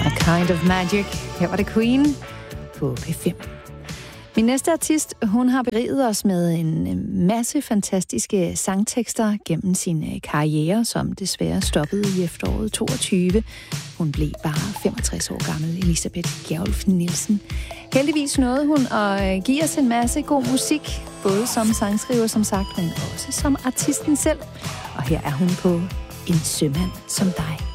A Kind of Magic. Her var det Queen på P5. Min næste artist, hun har beriget os med en masse fantastiske sangtekster gennem sin karriere, som desværre stoppede i efteråret 22. Hun blev bare 65 år gammel, Elisabeth Gjerulf Nielsen. Heldigvis nåede hun at give os en masse god musik, både som sangskriver, som sagt, men også som artisten selv. Og her er hun på En sømand som dig.